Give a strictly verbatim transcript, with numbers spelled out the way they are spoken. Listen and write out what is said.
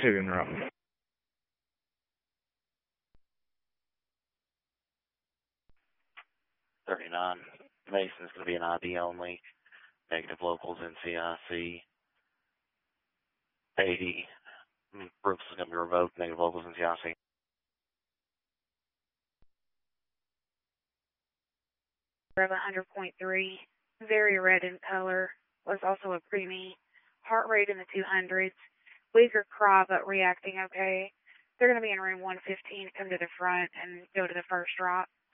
two in route. thirty-nine. Mason's going to be an I D only. Negative locals N C I C. eighty. Brooks is going to be revoked. Negative locals N C I C. Of one hundred point three. Very red in color. Was also a preemie. Heart rate in the two hundreds. Weaker craw, but reacting okay. They're going to be in room one fifteen. Come to the front and go to the first drop.